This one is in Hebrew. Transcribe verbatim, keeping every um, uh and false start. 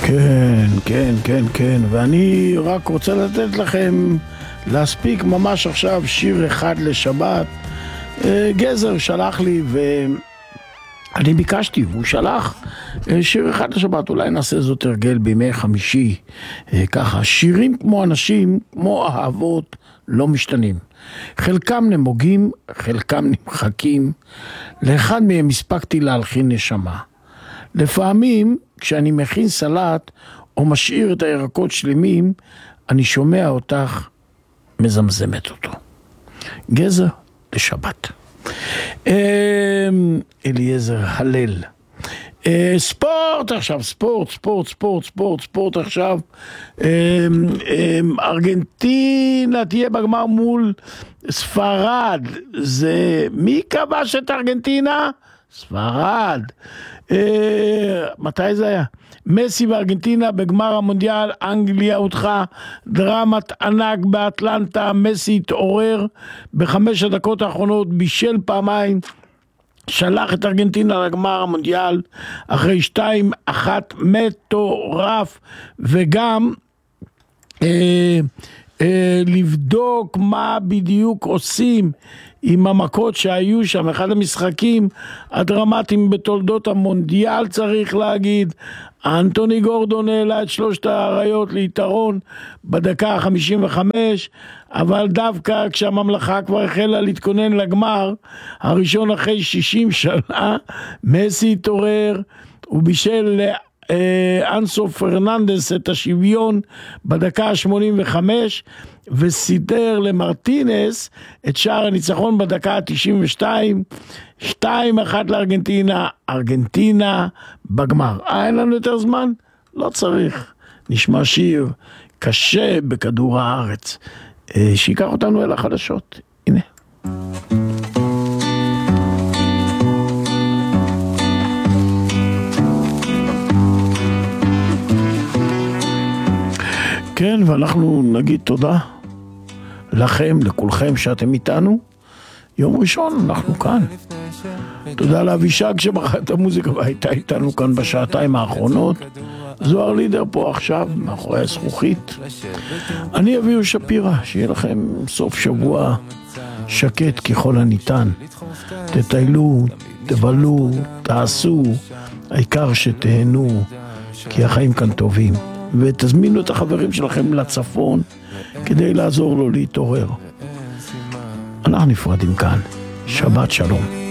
כן, כן, כן, כן, ואני רק רוצה לתת לכם להספיק ממש עכשיו שיר אחד לשבת. גזר שלח לי ואני ביקשתי, והוא שלח שיר אחד לשבת. אולי נעשה זאת הרגל בימי חמישי, ככה, שירים כמו אנשים, כמו אהבות, לא משתנים. חלקם נמוגים, חלקם נמחקים, לאחד מהם הספקתי להלחין נשמה. לפעמים כשאני מכין סלט או משאיר את הירקות שלמים, אני שומע אותך מזמזמת אותו. גזר לשבת. אליעזר הלל. ספורט עכשיו, ספורט, ספורט, ספורט, ספורט, ספורט עכשיו. ארגנטינה תהיה בגמר מול ספרד. זה מי כבש את ארגנטינה? ספרד. מתי זה היה? מסי וארגנטינה בגמר המונדיאל. אנגליה הודחה, דרמת ענק באטלנטה. מסי התעורר בחמש הדקות האחרונות, בישל פעמיים, שלח את ארגנטינה לגמר המונדיאל אחרי שתיים אחת, מטורף. וגם אה, אה, לבדוק מה בדיוק עושים עם המכות שהיו שם. אחד המשחקים הדרמטיים בתולדות המונדיאל, צריך להגיד. אנטוני גורדון העלה את שלושת האריות ליתרון בדקה ה-חמישים וחמש, אבל דווקא כשהממלכה כבר החלה להתכונן לגמר הראשון אחרי שישים שנה, מסי התעורר ובישל אנסו פרננדס את השוויון בדקה ה-שמונים וחמש, וסידר למרטינס את שער הניצחון בדקה ה-תשעים ושתיים. שתיים אחת לארגנטינה. ארגנטינה בגמר. אה, אין לנו יותר זמן? לא צריך. נשמע שיר קשה בכדור הארץ, שיקח אותנו אל החדשות. הנה. כן, ואנחנו נגיד תודה לכם, לכולכם שאתם איתנו. יום ראשון אנחנו כאן. תודה לאבישג שבחר את המוזיקה והייתה איתנו כאן בשעתיים האחרונות. זוהר לידר פה עכשיו מאחורי הזכוכית. אני אביהו שפירא, שיהיה לכם סוף שבוע שקט ככל הניתן. תטיילו, תבלו, תעשו, העיקר שתהנו, כי החיים כאן טובים. ותזמינו את החברים שלכם לצפון כדי לעזור לו להתעורר. אנחנו נפרדים כאן. שבת שלום.